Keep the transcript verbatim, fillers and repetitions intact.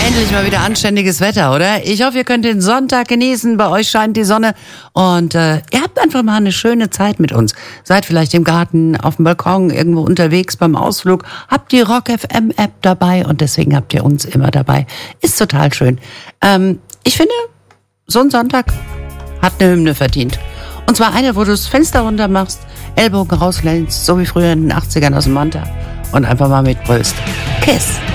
Endlich mal wieder anständiges Wetter, oder? Ich hoffe, ihr könnt den Sonntag genießen. Bei euch scheint die Sonne. Und äh, ihr habt einfach mal eine schöne Zeit mit uns. Seid vielleicht im Garten, auf dem Balkon, irgendwo unterwegs beim Ausflug. Habt die Rock F M App dabei und deswegen habt ihr uns immer dabei. Ist total schön. Ähm, ich finde, so ein Sonntag hat eine Hymne verdient. Und zwar eine, wo du das Fenster runter machst, Ellbogen rauslehnst, so wie früher in den achtzigern aus dem Manta und einfach mal mitbrüllst. Kiss.